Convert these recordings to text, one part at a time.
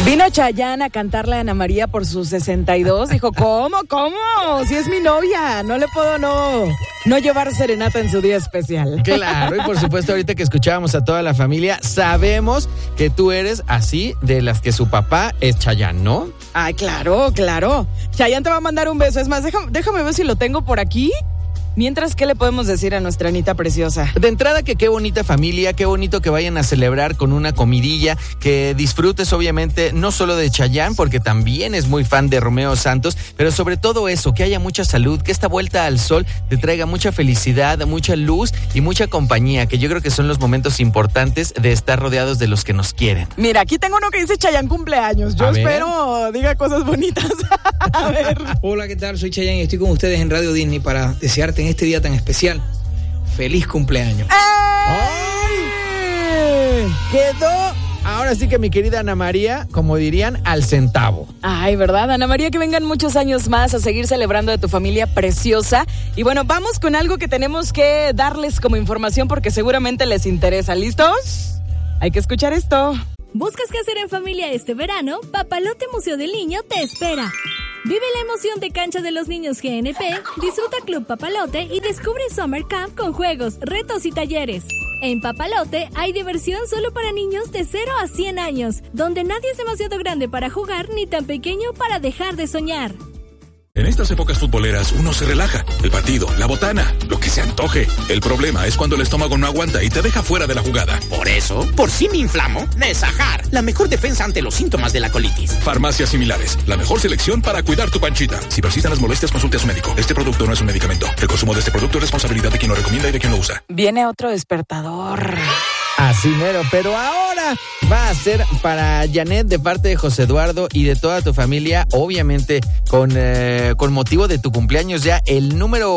Vino Chayanne a cantarle a Ana María por sus 62. Dijo, ¿cómo? Si es mi novia, no le puedo no llevar serenata en su día especial. Claro, y por supuesto ahorita que escuchábamos a toda la familia, sabemos que tú eres así de las que su papá es Chayanne, ¿no? Ay, claro. Chayanne te va a mandar un beso. Es más, déjame ver si lo tengo por aquí. Mientras, ¿qué le podemos decir a nuestra Anita preciosa? De entrada, que qué bonita familia, qué bonito que vayan a celebrar con una comidilla, que disfrutes obviamente no solo de Chayanne, porque también es muy fan de Romeo Santos, pero sobre todo eso, que haya mucha salud, que esta vuelta al sol te traiga mucha felicidad, mucha luz y mucha compañía, que yo creo que son los momentos importantes de estar rodeados de los que nos quieren. Mira, aquí tengo uno que dice Chayanne cumpleaños. Yo espero diga cosas bonitas. A ver. Hola, ¿qué tal? Soy Chayanne y estoy con ustedes en Radio Disney para desearte en este día tan especial feliz cumpleaños. ¡Ay! Quedó, ahora sí que mi querida Ana María, como dirían, al centavo. Ay, ¿verdad, Ana María? Que vengan muchos años más a seguir celebrando de tu familia preciosa. Y bueno, vamos con algo que tenemos que darles como información porque seguramente les interesa. ¿Listos? Hay que escuchar esto. ¿Buscas qué hacer en familia este verano? Papalote Museo del Niño te espera. Vive la emoción de Cancha de los Niños GNP, disfruta Club Papalote y descubre Summer Camp con juegos, retos y talleres. En Papalote hay diversión solo para niños de 0 a 100 años, donde nadie es demasiado grande para jugar ni tan pequeño para dejar de soñar. En estas épocas futboleras uno se relaja. El partido, la botana, lo que se antoje. El problema es cuando el estómago no aguanta y te deja fuera de la jugada. Por eso, por si me inflamo, Nesajar, la mejor defensa ante los síntomas de la colitis. Farmacias Similares, la mejor selección para cuidar tu panchita. Si persisten las molestias, consulte a su médico. Este producto no es un medicamento. El consumo de este producto es responsabilidad de quien lo recomienda y de quien lo usa. Viene otro despertador. Así mero, pero ahora va a ser para Janet de parte de José Eduardo y de toda tu familia, obviamente con motivo de tu cumpleaños ya el número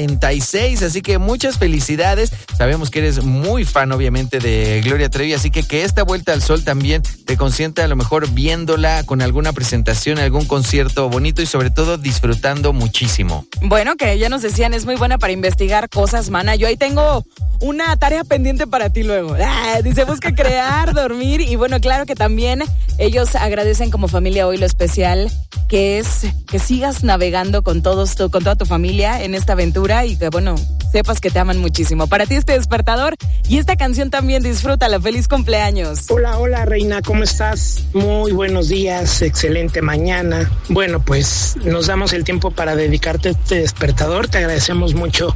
46, así que muchas felicidades. Sabemos que eres muy fan obviamente de Gloria Trevi, así que esta vuelta al sol también te consienta a lo mejor viéndola con alguna presentación, algún concierto bonito y sobre todo disfrutando muchísimo. Bueno, que ya nos decían, es muy buena para investigar cosas, mana. Yo ahí tengo una tarea pendiente para ti luego. Dice, busca crear, dormir y bueno, claro que también ellos agradecen como familia hoy lo especial que es que sigas navegando con toda tu familia en esta aventura y que bueno, sepas que te aman muchísimo. Para ti este despertador y esta canción también, disfrútala. Feliz cumpleaños. Hola reina, ¿cómo estás? Muy buenos días, excelente mañana. Bueno, pues nos damos el tiempo para dedicarte a este despertador. Te agradecemos mucho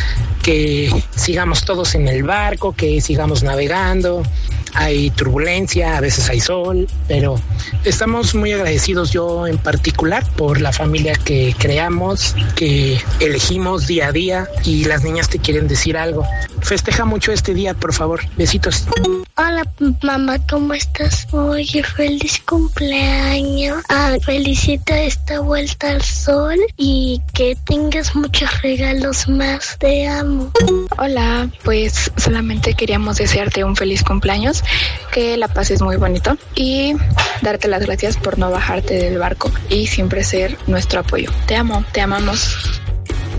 que sigamos todos en el barco, que sigamos navegando. Hay turbulencia, a veces hay sol, pero estamos muy agradecidos, yo en particular, por la familia que creamos, que elegimos día a día, y las niñas te quieren decir algo. Festeja mucho este día, por favor. Besitos. Hola, mamá, ¿cómo estás? Oye, feliz cumpleaños. Felicita esta vuelta al sol y que tengas muchos regalos más. Te amo. Hola, pues solamente queríamos desearte un feliz cumpleaños, que la pases muy bonito y darte las gracias por no bajarte del barco y siempre ser nuestro apoyo. Te amo, te amamos.